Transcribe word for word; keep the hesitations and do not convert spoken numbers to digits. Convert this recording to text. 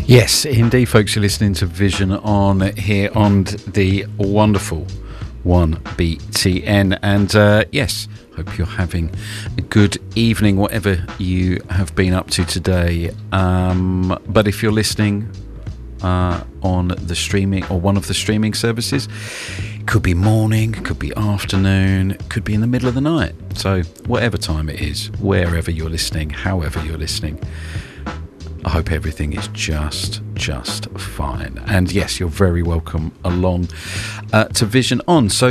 Yes, indeed, folks. You're listening to Vision On here on the wonderful one B T N. And uh, yes, hope you're having a good evening, whatever you have been up to today. Um, but if you're listening uh, on the streaming or one of the streaming services, it could be morning, could be afternoon, could be in the middle of the night. So whatever time it is, wherever you're listening, however you're listening, I hope everything is just, just fine. And yes, you're very welcome along uh, to Vision On. So